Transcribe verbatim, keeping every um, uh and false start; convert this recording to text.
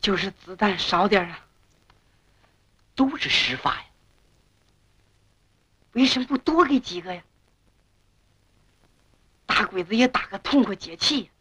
就是子弹少点啊， 都是实发呀， 为什么不多给几个呀？打鬼子也打个痛快解气呀。